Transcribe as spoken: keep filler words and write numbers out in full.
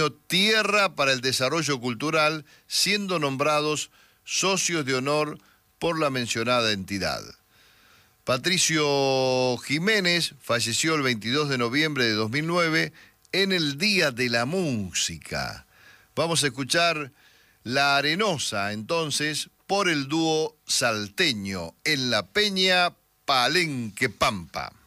Premio Tierra para el Desarrollo Cultural, siendo nombrados socios de honor por la mencionada entidad. Patricio Jiménez falleció el veintidós de noviembre de dos mil nueve en el Día de la Música. Vamos a escuchar La Arenosa, entonces, por el dúo salteño, En la Peña Palenque Pampa.